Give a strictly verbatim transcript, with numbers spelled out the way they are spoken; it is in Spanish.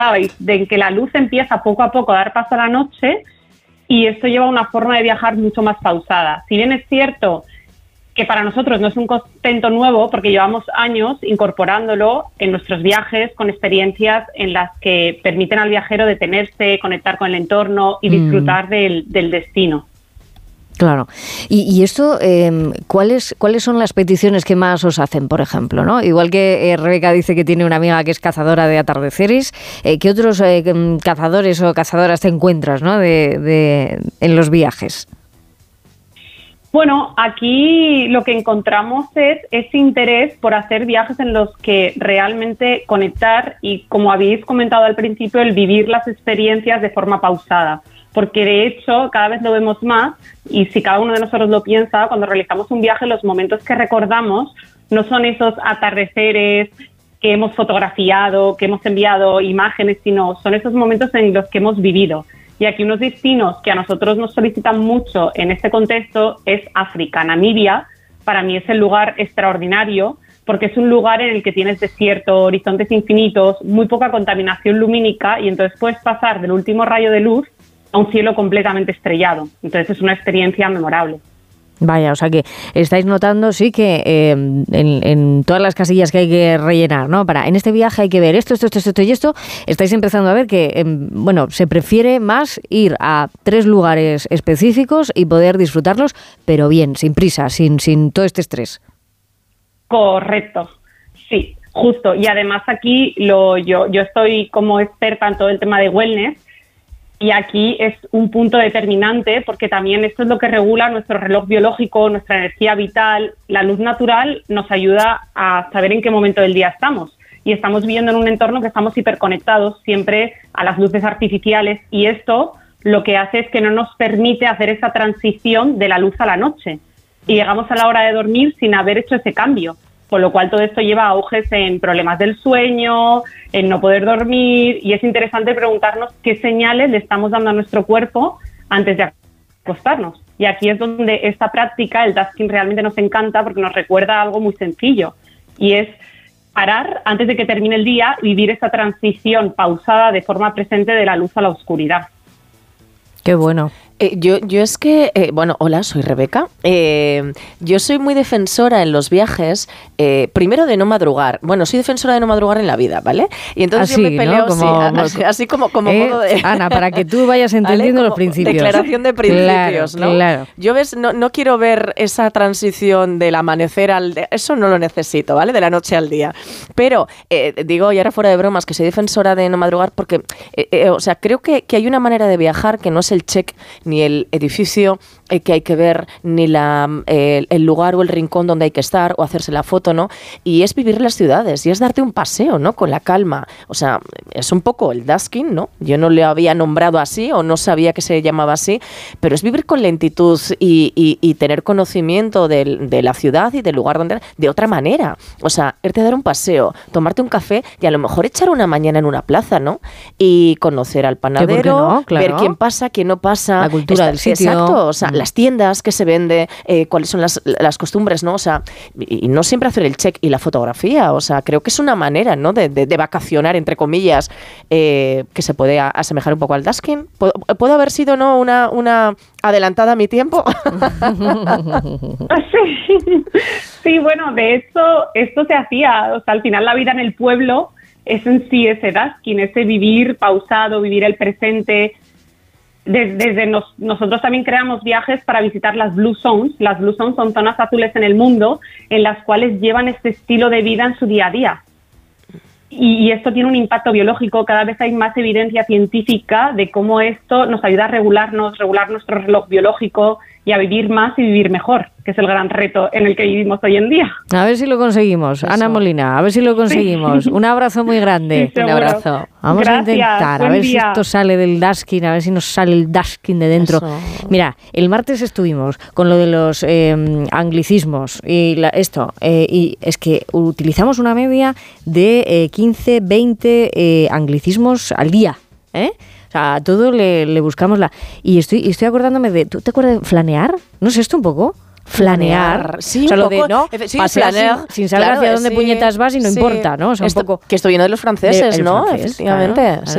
comentabais, de que la luz empieza poco a poco a dar paso a la noche y esto lleva a una forma de viajar mucho más pausada. Si bien es cierto que para nosotros no es un concepto nuevo porque llevamos años incorporándolo en nuestros viajes con experiencias en las que permiten al viajero detenerse, conectar con el entorno y disfrutar mm. del, del destino. Claro. Y, y esto, eh, ¿cuáles cuáles son las peticiones que más os hacen, por ejemplo, ¿no? Igual que eh, Rebeca dice que tiene una amiga que es cazadora de atardeceres, eh, ¿qué otros eh, cazadores o cazadoras te encuentras, ¿no? de, de, en los viajes? Bueno, aquí lo que encontramos es ese interés por hacer viajes en los que realmente conectar y, como habéis comentado al principio, el vivir las experiencias de forma pausada. Porque de hecho cada vez lo vemos más y si cada uno de nosotros lo piensa, cuando realizamos un viaje los momentos que recordamos no son esos atardeceres que hemos fotografiado, que hemos enviado imágenes, sino son esos momentos en los que hemos vivido. Y aquí unos destinos que a nosotros nos solicitan mucho en este contexto es África. Namibia para mí es el lugar extraordinario porque es un lugar en el que tienes desierto, horizontes infinitos, muy poca contaminación lumínica y entonces puedes pasar del último rayo de luz a un cielo completamente estrellado. Entonces es una experiencia memorable. Vaya, o sea que estáis notando, sí, que eh, en, en todas las casillas que hay que rellenar, ¿no? Para, en este viaje hay que ver esto, esto, esto, esto y esto. Estáis empezando a ver que, eh, bueno, se prefiere más ir a tres lugares específicos y poder disfrutarlos, pero bien, sin prisa, sin, sin todo este estrés. Correcto, sí, justo. Y además aquí lo, yo, yo estoy como experta en todo el tema de wellness. Y aquí es un punto determinante porque también esto es lo que regula nuestro reloj biológico, nuestra energía vital. La luz natural nos ayuda a saber en qué momento del día estamos. Y estamos viviendo en un entorno que estamos hiperconectados siempre a las luces artificiales. Y esto lo que hace es que no nos permite hacer esa transición de la luz a la noche. Y llegamos a la hora de dormir sin haber hecho ese cambio. Con lo cual todo esto lleva a auges en problemas del sueño, en no poder dormir, y es interesante preguntarnos qué señales le estamos dando a nuestro cuerpo antes de acostarnos. Y aquí es donde esta práctica, el tasking, realmente nos encanta porque nos recuerda algo muy sencillo, y es parar antes de que termine el día y vivir esta transición pausada de forma presente de la luz a la oscuridad. Qué bueno. Eh, yo, yo es que, eh, bueno, hola, soy Rebeca. Eh, yo soy muy defensora en los viajes, eh, primero de no madrugar. Bueno, soy defensora de no madrugar en la vida, ¿vale? Y entonces así, yo me peleo, ¿no? Como, sí, así, así como, como eh, modo de... Ana, para que tú vayas entendiendo ¿vale? los principios. Declaración de principios, claro, ¿no? Claro. Yo ves, no, no quiero ver esa transición del amanecer al... De, eso no lo necesito, ¿vale? De la noche al día. Pero, eh, digo, y ahora fuera de bromas, que soy defensora de no madrugar porque, eh, eh, o sea, creo que, que hay una manera de viajar que no es el check ni el edificio eh, que hay que ver, ni la, eh, el lugar o el rincón donde hay que estar o hacerse la foto, ¿no? Y es vivir las ciudades y es darte un paseo, ¿no? Con la calma. O sea, es un poco el dasking, ¿no? Yo no le había nombrado así o no sabía que se llamaba así, pero es vivir con lentitud y, y, y tener conocimiento de, de la ciudad y del lugar donde... de otra manera. O sea, irte a dar un paseo, tomarte un café y a lo mejor echar una mañana en una plaza, ¿no? Y conocer al panadero, no? Claro. Ver quién pasa, quién no pasa. La cultura Esta, del sitio. Exacto, o sea, mm. las tiendas que se vende, eh, cuáles son las, las costumbres, ¿no? O sea, y, y no siempre hacer el check y la fotografía, o sea, creo que es una manera, ¿no? De, de, de vacacionar, entre comillas, eh, que se puede asemejar un poco al dasking. ¿Puedo, ¿puedo haber sido, no, una, una adelantada a mi tiempo? sí. sí, bueno, de hecho, esto se hacía, o sea, al final la vida en el pueblo es en sí ese dasking, ese vivir pausado, vivir el presente. Desde, desde nos, nosotros también creamos viajes para visitar las Blue Zones. Las Blue Zones son zonas azules en el mundo en las cuales llevan este estilo de vida en su día a día. Y, y esto tiene un impacto biológico. Cada vez hay más evidencia científica de cómo esto nos ayuda a regularnos, regular nuestro reloj biológico y a vivir más y vivir mejor, que es el gran reto en el que vivimos hoy en día. A ver si lo conseguimos. Eso. Ana Molina, a ver si lo conseguimos. Sí. Un abrazo muy grande. Sí, un abrazo. Vamos Gracias, a intentar, a ver día. si esto sale del dasking, a ver si nos sale el dasking de dentro. Eso. Mira, el martes estuvimos con lo de los eh, anglicismos y la, esto, eh, y es que utilizamos una media de eh, quince, veinte eh, anglicismos al día, ¿eh? O sea, a todo le, le buscamos la... Y estoy, estoy acordándome de... ¿Tú te acuerdas de flanear? ¿No es esto un poco? Flanear. Sí, o sea, un lo poco, de, ¿no? Sí, pasear flanear, sin, sin saber claro, hacia dónde sí, puñetas vas y no sí. importa, ¿no? O sea, esto, un poco... Que esto viene de los franceses, de, ¿no? Francés, Efectivamente. Claro, sí.